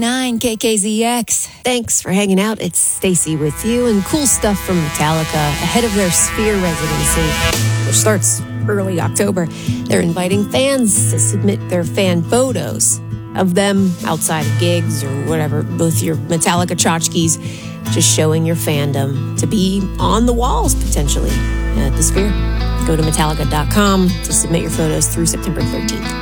KKZX. Thanks for hanging out. It's Stacy with you, and cool stuff from Metallica ahead of their Sphere residency, which starts early October. They're inviting fans to submit their fan photos of them outside of gigs or whatever, with your Metallica tchotchkes, just showing your fandom to be on the walls potentially at the Sphere. Go to Metallica.com to submit your photos through September 13th.